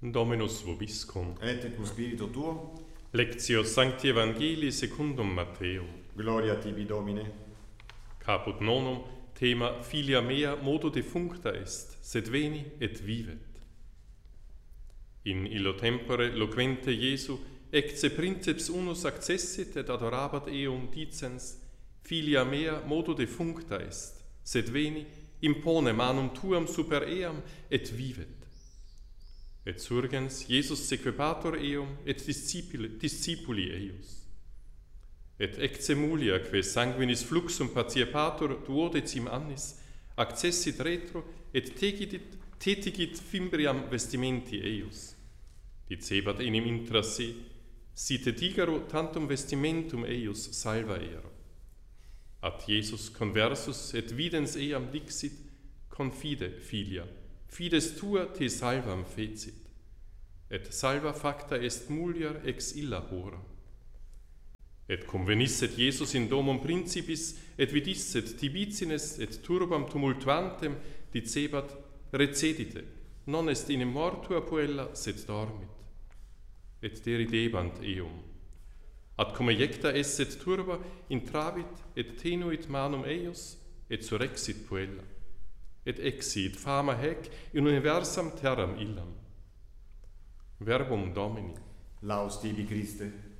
Dominus vobiscum. Et cum spiritu tuo. Lectio Sancti Evangelii secundum Matteum. Gloria tibi, Domine. Caput nonum, thema filia mea modo defuncta est, sed veni et vivet. In illo tempore loquente Iesu, ecce princeps unus accessit et adorabat eum dicens, filia mea modo defuncta est, sed veni, impone manum tuam super eam et vivet. Et surgens Iesus sequebatur eum et discipuli eius. Et ecce mulia, que sanguinis fluxum patiepatur duodecim annis, accessit retro et tetigit fimbriam vestimenti eius. Dicebat enim intra se, site digaro tantum vestimentum eius salvaero. Ad Iesus conversus et videns eam dixit, confide, filia, fides tua te salvam fecit. Et salva facta est mulier ex illa hora. Et convenisset Iesus in domum principis, et vidisset tibicines et turbam tumultuantem, dicebat, recedite, non est in mortua puella, sed dormit. Et deridebant eum. Ad cum ejecta esset turba, intravit, et tenuit manum eius, et surrexit puella. Et exit fama hec in universam terram illam. Verbum Domini. Laus tibi, Christe.